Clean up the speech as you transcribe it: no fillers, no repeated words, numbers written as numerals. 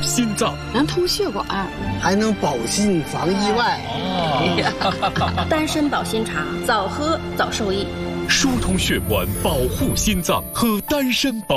心脏， 能通血管， 还能保心防意外。 丹参保心茶，早喝早受益。 疏通血管，保护心脏，喝丹参保。